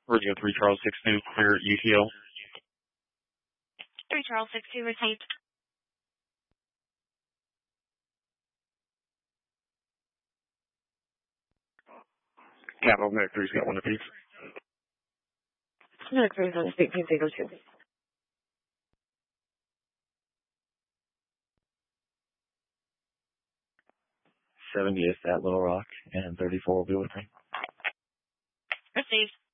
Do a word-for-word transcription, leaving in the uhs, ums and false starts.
Radio three Charles six two, clear U T L. three Charles six two, received. Capital Medic three's got one apiece. Medic three's on eighteen zero two. seventieth at Little Rock, and thirty-four will be with me. Received.